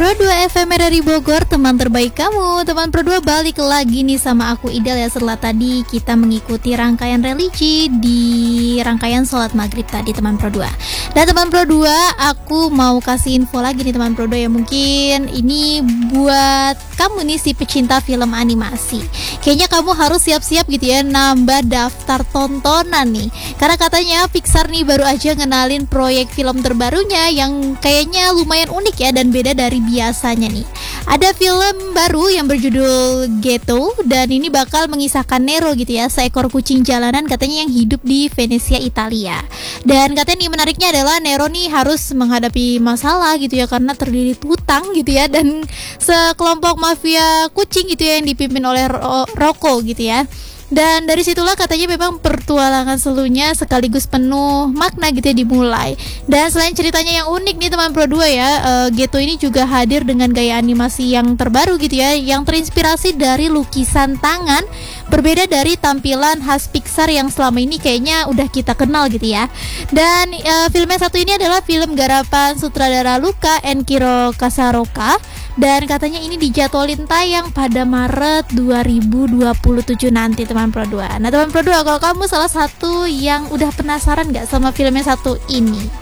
Pro 2 FM dari Bogor, teman terbaik kamu. Teman Pro 2 balik lagi nih sama aku Idal ya. Setelah tadi kita mengikuti rangkaian religi di rangkaian sholat maghrib tadi teman Pro 2. Dan teman Pro 2, aku mau kasih info lagi nih teman Pro 2 ya. Mungkin ini buat kamu nih si pecinta film animasi. Kayaknya kamu harus siap-siap gitu ya, nambah daftar tontonan nih. Karena katanya Pixar nih baru aja ngenalin proyek film terbarunya yang kayaknya lumayan unik ya dan beda dari biasanya nih. Ada film baru yang berjudul Ghetto dan ini bakal mengisahkan Nero gitu ya, seekor kucing jalanan katanya yang hidup di Venesia, Italia. Dan katanya nih menariknya adalah Nero nih harus menghadapi masalah gitu ya karena terdiri hutang gitu ya dan sekelompok mafia kucing gitu ya yang dipimpin oleh Rocco gitu ya. Dan dari situlah katanya memang pertualangan selunya sekaligus penuh makna gitu ya dimulai. Dan selain ceritanya yang unik nih teman Pro 2 ya, Ghetto ini juga hadir dengan gaya animasi yang terbaru gitu ya, yang terinspirasi dari lukisan tangan, berbeda dari tampilan khas Pixar yang selama ini kayaknya udah kita kenal gitu ya. Dan film yang satu ini adalah film garapan sutradara Luca Enkiro Kasaroka. Dan katanya ini dijadwalin tayang pada Maret 2027 nanti teman Pro 2. Nah teman Pro 2, kalau kamu salah satu yang udah penasaran gak sama film yang satu ini?